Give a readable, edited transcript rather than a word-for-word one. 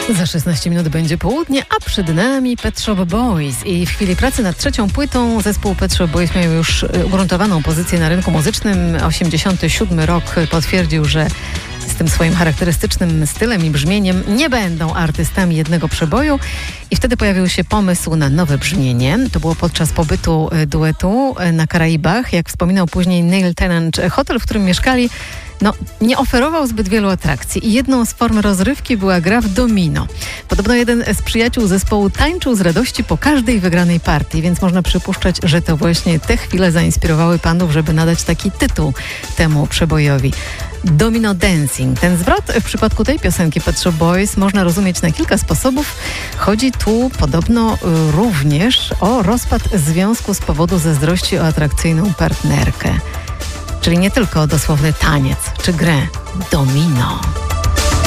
Za 16 minut będzie południe, a przed nami Pet Shop Boys. I w chwili pracy nad trzecią płytą zespół Pet Shop Boys miał już ugruntowaną pozycję na rynku muzycznym. 87 rok potwierdził, że z tym swoim charakterystycznym stylem i brzmieniem nie będą artystami jednego przeboju. I wtedy pojawił się pomysł na nowe brzmienie. To było podczas pobytu duetu na Karaibach. Jak wspominał później Neil Tennant, hotel, w którym mieszkali, nie oferował zbyt wielu atrakcji i jedną z form rozrywki była gra w domino. Podobno jeden z przyjaciół zespołu tańczył z radości po każdej wygranej partii, więc można przypuszczać, że to właśnie te chwile zainspirowały panów, żeby nadać taki tytuł temu przebojowi. Domino Dancing. Ten zwrot w przypadku tej piosenki Pet Shop Boys można rozumieć na kilka sposobów. Chodzi tu podobno również o rozpad związku z powodu zazdrości o atrakcyjną partnerkę. Czyli nie tylko o dosłowny taniec czy grę domino.